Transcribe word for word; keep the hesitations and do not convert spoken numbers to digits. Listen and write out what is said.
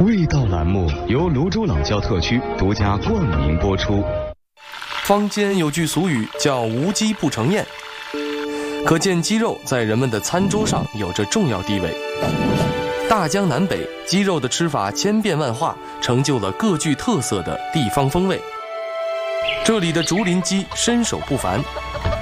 味道栏目由泸州老窖特区独家冠名播出。 坊间有句俗语叫“无鸡不成宴”，可见鸡肉在人们的餐桌上有着重要地位。大江南北，鸡肉的吃法千变万化，成就了各具特色的地方风味。这里的竹林鸡身手不凡，